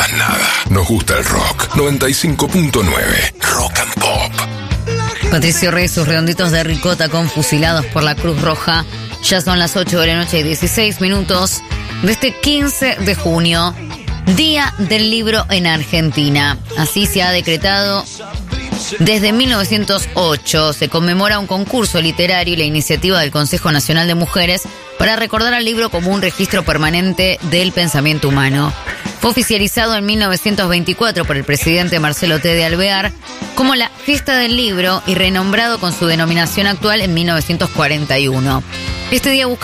pierdas nada. Nos gusta el rock. 95.9 Rock and Pop. Patricio Rey, sus redonditos de ricota con fusilados por la Cruz Roja. Ya son las 8 de la noche y 16 minutos de este 15 de junio, Día del Libro en Argentina. Así se ha decretado desde 1908. Se conmemora un concurso literario y la iniciativa del Consejo Nacional de Mujeres para recordar al libro como un registro permanente del pensamiento humano. Fue oficializado en 1924 por el presidente Marcelo T. de Alvear como la Fiesta del Libro y renombrado con su denominación actual en 1941. Este día busca